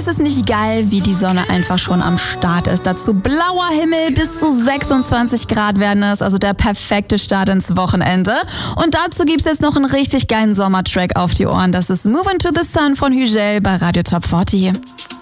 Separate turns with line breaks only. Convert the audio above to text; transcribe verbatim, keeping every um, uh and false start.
ist es nicht geil, wie die Sonne einfach schon am Start ist. Dazu blauer Himmel, bis zu sechsundzwanzig Grad werden es, also der perfekte Start ins Wochenende. Und dazu gibt's jetzt noch einen richtig geilen Sommertrack auf die Ohren. Das ist Move Into the Sun von Hügel bei Radio Top vierzig.